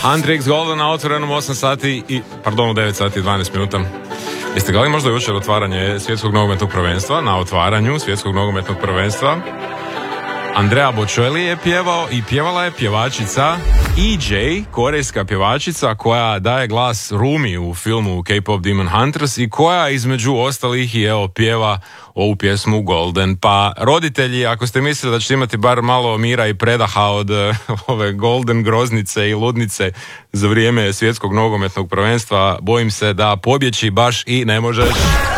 Hendrix Golden na otvorenom 8 sati i, pardon, u 9 sati i 12 minuta. Jeste gledali možda jučer otvaranje svjetskog nogometnog prvenstva, na otvaranju svjetskog nogometnog prvenstva? Andrea Bocelli je pjevao i pjevala je pjevačica EJ, korejska pjevačica koja daje glas Rumi u filmu K-pop Demon Hunters i koja između ostalih i evo pjeva ovu pjesmu Golden. Pa roditelji, ako ste mislili da ćete imati bar malo mira i predaha od ove Golden groznice i ludnice za vrijeme svjetskog nogometnog prvenstva, bojim se da pobjeći baš i ne možeš.